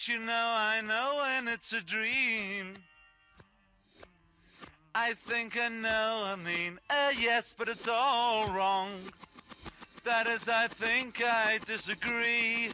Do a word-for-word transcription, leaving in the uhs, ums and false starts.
You know I know when it's a dream. I think I know, I mean, uh, yes, but it's all wrong. That is, I think I disagree.